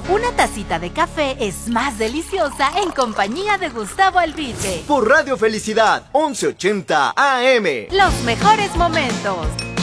Una tacita de café es más deliciosa en compañía de Gustavo Alvite. Por Radio Felicidad, 1180 AM. Los mejores momentos.